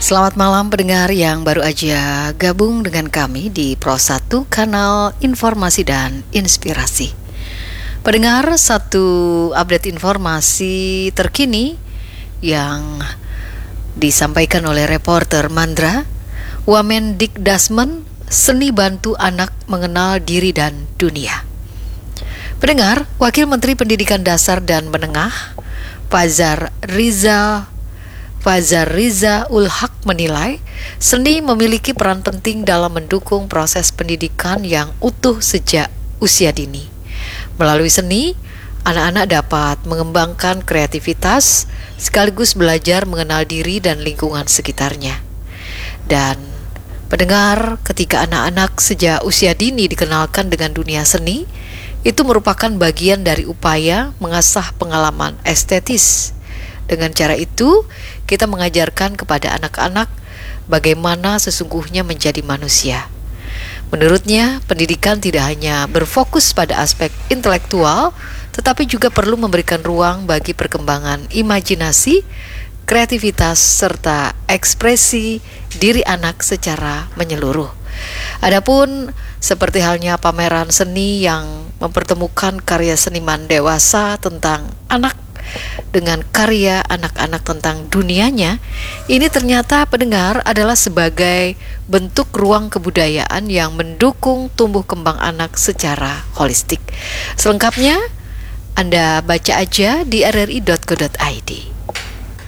Selamat malam pendengar yang baru aja gabung dengan kami di Pro1 Kanal Informasi dan Inspirasi. Pendengar, satu update informasi terkini yang disampaikan oleh reporter Mandra. Wamendikdasmen, seni bantu anak mengenal diri dan dunia. Pendengar, Wakil Menteri Pendidikan Dasar dan Menengah Fajar Riza Ul-Haq menilai seni memiliki peran penting dalam mendukung proses pendidikan yang utuh sejak usia dini. Melalui seni, anak-anak dapat mengembangkan kreativitas sekaligus belajar mengenal diri dan lingkungan sekitarnya. Dan pendengar, ketika anak-anak sejak usia dini dikenalkan dengan dunia seni, itu merupakan bagian dari upaya mengasah pengalaman estetis. Dengan cara itu, kita mengajarkan kepada anak-anak bagaimana sesungguhnya menjadi manusia. Menurutnya, pendidikan tidak hanya berfokus pada aspek intelektual, tetapi juga perlu memberikan ruang bagi perkembangan imajinasi, kreativitas, serta ekspresi diri anak secara menyeluruh. Adapun seperti halnya pameran seni yang mempertemukan karya seniman dewasa tentang anak dengan karya anak-anak tentang dunianya, ini ternyata pendengar adalah sebagai bentuk ruang kebudayaan yang mendukung tumbuh kembang anak secara holistik. Selengkapnya Anda baca aja di rri.co.id.